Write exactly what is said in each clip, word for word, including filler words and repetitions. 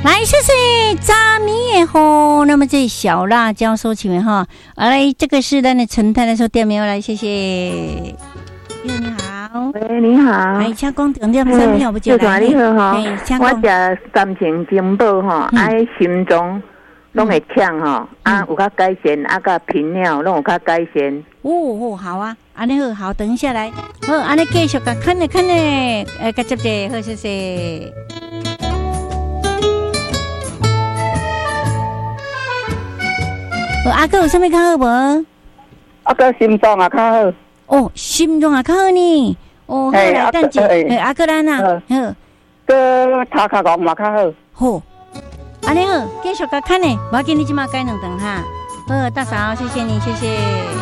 来，谢谢炸米也好。那么这小辣椒收起来哈。来，这个是咱的陈太太说店名来，谢谢。你好， 喂，你好， 哎，请讲重点产品不接来。 你好哈，我食三千金宝哈，爱心中拢会呛哈，啊有较改善，啊甲频尿拢有较改善。 哦哦，好啊，安尼好，好，等一下来，好，安尼继续甲看咧看咧，诶，甲接者，好，谢谢。阿哥有啥物较好无？ 阿哥心脏也较好。 哦，心脏也较好呢。哦，好来，等者，诶，阿哥咱啊，好。 个头壳讲嘛较好。 好，安尼好，继续甲看呢。我今日即马改两顿哈。好，大嫂，谢谢你，谢谢。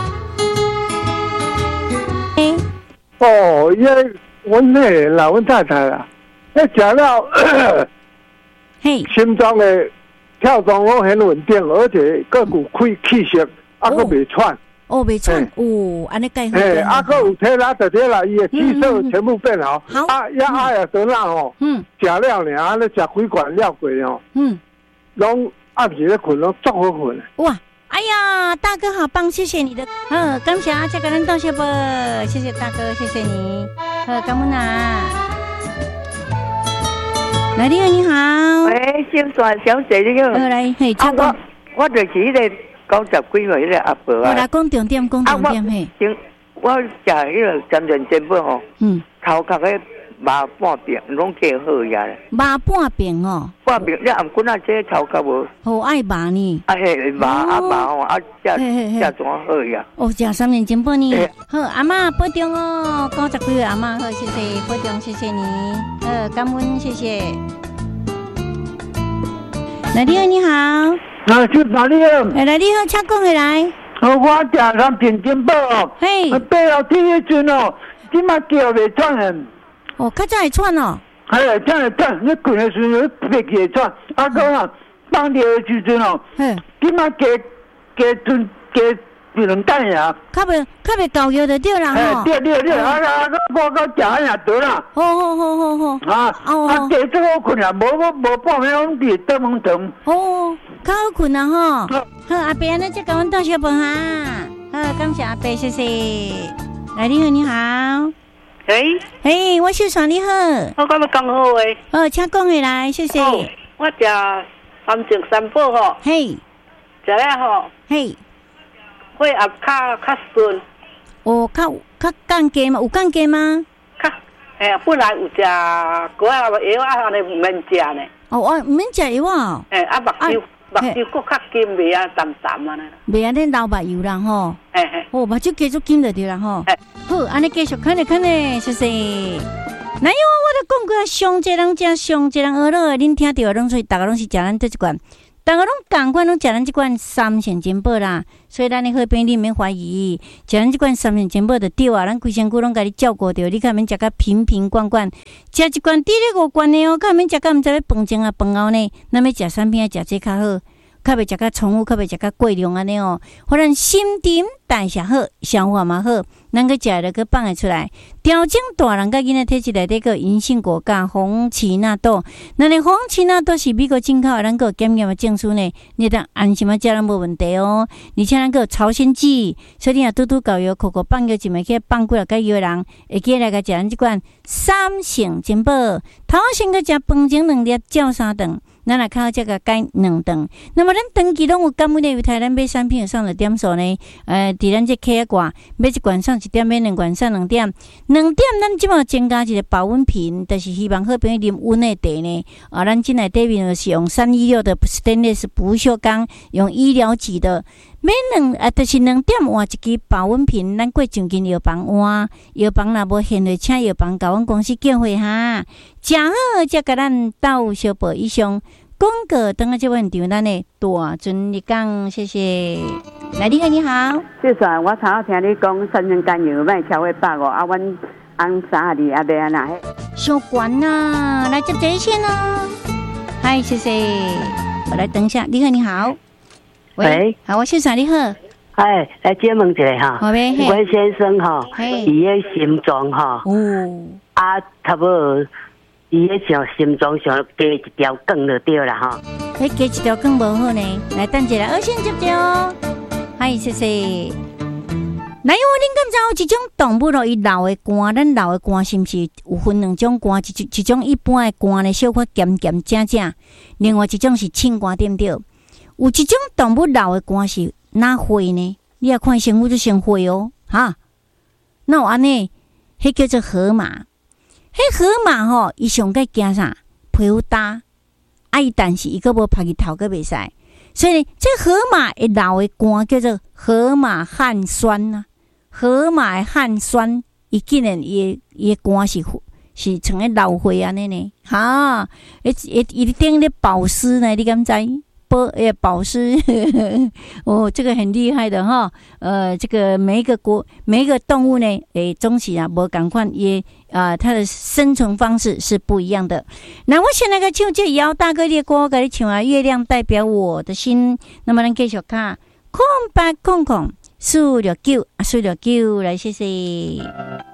诶。 哦，因为阮那个老阮太太啦，那食了， 嘿， 心脏的。跳动我很稳定，而且个有气气息，啊个袂喘。 哦，袂喘，哦，安尼介好。 哎，啊个有体力就体力，伊的气色全部变好。 好。 啊，也爱啊得那吼，嗯，食了呢，安尼食几罐了过哦，嗯，拢暗时咧困，拢足好困。 哇，哎呀，大哥好棒，谢谢你的，好，感谢阿姐跟咱道谢啵，谢谢大哥，谢谢你，好，感恩啊。来，你好，你好。 喂，小帅小姐你好。 好来，嘿，请讲。 我就是迄个九十几岁迄个阿伯啊。 我来讲重点，讲重点嘿。 我食迄个三全全宝吼，嗯，头壳个麻半边拢计好呀咧。 麻半边哦。 半边，你按棍啊，这头壳无。 好爱麻呢。 啊嘿，麻啊麻吼，啊这这怎好呀？ 哦，食三全全宝呢。好，阿嬷保重哦，九十几岁阿嬷好，谢谢保重，谢谢你。呃，感恩，谢谢。来，你好，你好。 啊，是哪里啊？ 哎，来，你好，请讲起来。 哦，我食三片金宝哦。 嘿。 爬楼梯迄阵哦，即马叫袂喘诶。 哦，较早会喘哦。 哎呀，真会喘，你困诶时阵爬起会喘，啊个啊，放尿诶时阵哦，即马加加吞加。不能等呀， 较袂较袂搞药就对啦吼。 对对对，啊啊，我我食安也得啦。 好好好好好。 啊，啊，加做好困啊，无我无半暝拢伫倒门床。 哦，较好困啊吼。好，阿伯安尼再甲阮道谢饭哈。好，感谢阿伯，谢谢。来，你好，你好。 喂。 嘿，我小爽你好。 我今日讲好诶。 哦，请讲起来，谢谢。 我食三正三宝吼。 嘿。 食了吼。 嘿。 血压较较顺， 哦，较较降低嘛？有降低吗？ 较，哎，本来有食嗰下药啊，安尼唔免食呢。 哦，我唔免食药啊。 哎，啊，目睭目睭佫较金，袂啊淡淡啊呢。袂安尼流目油啦吼。 哎哎。 哦，目睭继续金就对啦吼。哎。好，安尼继续看咧看咧，谢谢。哪有我都讲过，上一人食，上一人学了，恁听到拢所以大家拢是食咱这一罐。大家拢共款拢食咱即款三全全宝啦，所以咱的好朋友你免怀疑，食咱即款三全全宝就对啊，咱规身躯拢甲你照顾着，你较免食甲瓶瓶罐罐，食一罐滴咧五罐的哦，较免食甲毋知要饭前啊饭后呢，咱要食产品啊食这较好，较袂食甲重复，较袂食甲过量安尼哦，互咱心情代谢好，消化嘛好，咱个食了个放会出来。调整大人甲囡仔体质内底个银杏果甲红奇纳豆，咱的红奇纳豆是美国进口的，咱个检验的证书呢，你当安心啊，食咱无问题哦。而且咱个朝鲜蓟，所以你若拄拄搞药，口口放药一枚去放几落个药人，会记来个食咱即款三成全宝，头先个食饭前两粒，照三顿。咱若较好食个改两顿，那么咱长期拢有感恩的，为台咱买产品有上了点数呢？呃，伫咱这 K 挂买一罐上一点，买两罐上两点，两点咱即马增加一个保温瓶，就是希望好朋友啉温的茶呢。啊，咱进来底面就是用三一六的 stainless 不锈钢，用医疗级的。买两啊，就是两点换一支保温瓶，咱过上间药房换，药房若无现货，请药房甲阮公司叫回哈，正好才甲咱斗小报以上广告，等下即问场咱的大尊你讲，谢谢。来，你好，你好， 谢谢。我常常听你讲三酸甘油，卖超过百五，啊，阮红三二啊，袂安那？ 伤悬呐，来接这线哦。嗨，谢谢。我来等一下，你好，你好。喂，好，我先生你好。 哎，来解问一下哈。 好呗。 阮先生哈，伊个心脏哈，哦，啊，差不多，伊伊迄像心脏上加一条管就对啦吼。 迄加一条管无好呢，来等一下，二先接接哦。嗨，谢谢。来，我恁敢知有一种动物咯？伊老的肝，咱老的肝是毋是有分两种肝？一一种一般的肝呢，小可咸咸正正；另外一种是清肝，对不对？有一种动物老的肝是哪血呢？你也看生物就先血哦，哈。那有安尼，迄叫做河马。迄河马吼，伊上该惊啥？皮肤焦，啊伊但是伊个无晒日头个袂使，所以呢，这河马会老的肝叫做河马汗酸呐、啊。河马的汗酸，伊竟然伊伊肝是是像咧老血安尼呢，哈，伊伊伊顶咧保湿呢，你敢知？保诶保湿，哦，这个很厉害的哈。呃，这个每一个国每一个动物呢，诶，总是啊，无共款也啊、呃，它的生存方式是不一样的。那我先来个唱这姚大哥的歌，给你唱啊，月亮代表我的心。那么咱继续看，空白空空。数六九，数六九，来谢谢。